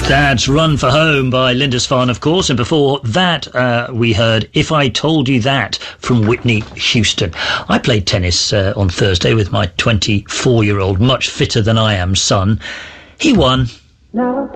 That's Run for Home by Lindisfarne, of course, and before that we heard If I Told You That from Whitney Houston. I played tennis on Thursday with my 24-year-old, much fitter than I am, son. He won.